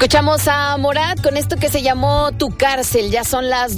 Escuchamos a Morat con esto que se llamó Tu Cárcel. Ya son las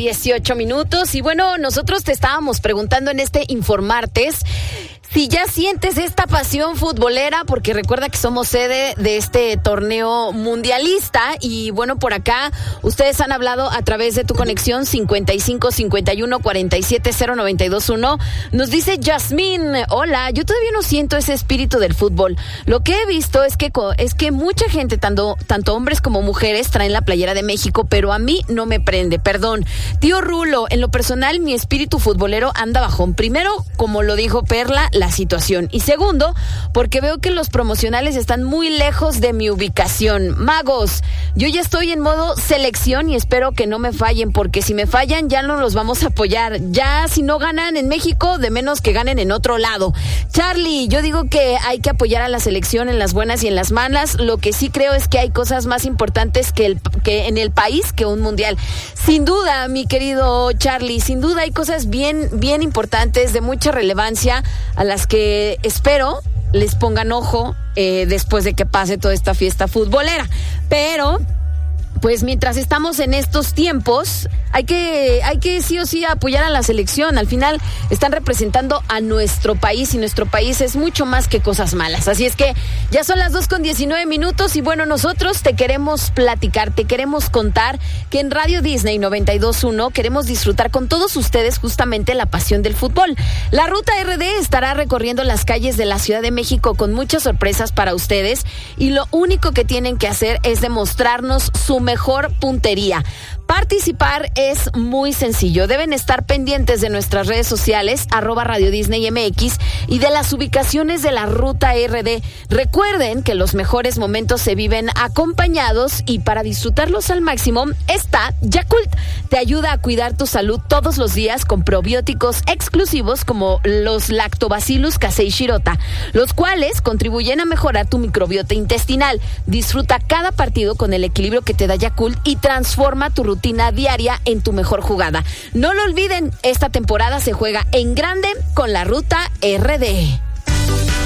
2:18 y bueno, nosotros te estábamos preguntando en este Informartes si ya sientes esta pasión futbolera, porque recuerda que somos sede de este torneo mundialista. Y bueno, por acá ustedes han hablado a través de tu conexión 55 51 47 0921. Nos dice Yasmín: hola, yo todavía no siento ese espíritu del fútbol. Lo que he visto es que mucha gente, tanto hombres como mujeres, traen la playera de México, pero a mí no me prende. Perdón, tío Rulo, en lo personal mi espíritu futbolero anda bajón. Primero, como lo dijo Perla, la situación, y segundo, porque veo que los promocionales están muy lejos de mi ubicación. Magos, yo ya estoy en modo selección y espero que no me fallen, porque si me fallan ya no los vamos a apoyar. Ya si no ganan en México, de menos que ganen en otro lado. Charlie, yo digo que hay que apoyar a la selección en las buenas y en las malas. Lo que sí creo es que hay cosas más importantes que en el país que un mundial. Sin duda, mi querido Charlie, sin duda hay cosas bien importantes, de mucha relevancia, a las que espero les pongan ojo después de que pase toda esta fiesta futbolera. Pero pues mientras estamos en estos tiempos, hay que sí o sí apoyar a la selección. Al final están representando a nuestro país, y nuestro país es mucho más que cosas malas. Así es que ya son las 2:19 y bueno, nosotros te queremos platicar, te queremos contar que en Radio Disney 92.1 queremos disfrutar con todos ustedes justamente la pasión del fútbol. La Ruta RD estará recorriendo las calles de la Ciudad de México con muchas sorpresas para ustedes, y lo único que tienen que hacer es demostrarnos su mejor puntería. Participar es muy sencillo. Deben estar pendientes de nuestras redes sociales, @Radio Disney MX, y de las ubicaciones de la Ruta RD. Recuerden que los mejores momentos se viven acompañados, y para disfrutarlos al máximo está Yakult. Te ayuda a cuidar tu salud todos los días con probióticos exclusivos como los Lactobacillus casei shirota, los cuales contribuyen a mejorar tu microbiota intestinal. Disfruta cada partido con el equilibrio que te da Yakult y transforma tu rutina diaria en tu mejor jugada. No lo olviden, esta temporada se juega en grande con la Ruta RD.